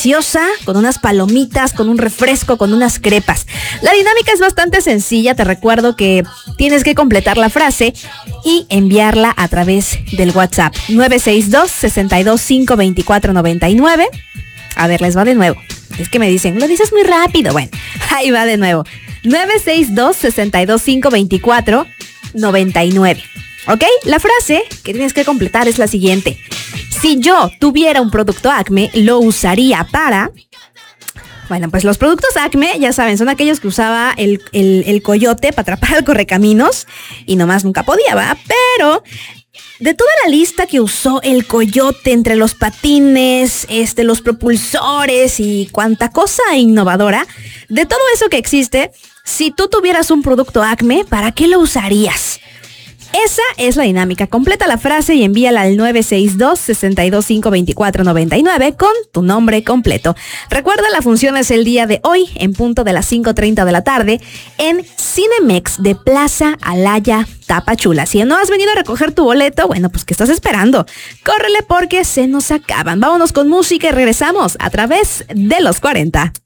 deliciosa, con unas palomitas, con un refresco, con unas crepas. La dinámica es bastante sencilla. Te recuerdo que tienes que completar la frase y enviarla a través del WhatsApp 962-625-2499. A ver, les va de nuevo. Es que me dicen, lo dices muy rápido. Bueno, ahí va de nuevo. 962-625-2499. ¿Ok? La frase que tienes que completar es la siguiente. Si yo tuviera un producto Acme, lo usaría para... Bueno, pues los productos Acme, ya saben, son aquellos que usaba el coyote para atrapar al correcaminos y nomás nunca podía, ¿va? Pero de toda la lista que usó el coyote entre los patines, los propulsores y cuanta cosa innovadora, de todo eso que existe, si tú tuvieras un producto Acme, ¿para qué lo usarías? Esa es la dinámica. Completa la frase y envíala al 962-625-2499 con tu nombre completo. Recuerda, la función es el día de hoy en punto de las 5:30 de la tarde en Cinemex de Plaza Alaya, Tapachula. Si no has venido a recoger tu boleto, bueno, pues ¿qué estás esperando? Córrele porque se nos acaban. Vámonos con música y regresamos a través de los 40.